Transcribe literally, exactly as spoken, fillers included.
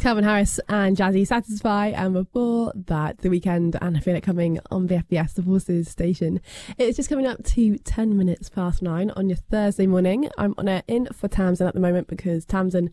Calvin Harris and Jazzy Satisfy, and before that, The Weekend and I Feel It Coming on V F B S, the Forces station. It's just coming up to ten minutes past nine on your Thursday morning. I'm on it in for Tamsin at the moment because Tamsin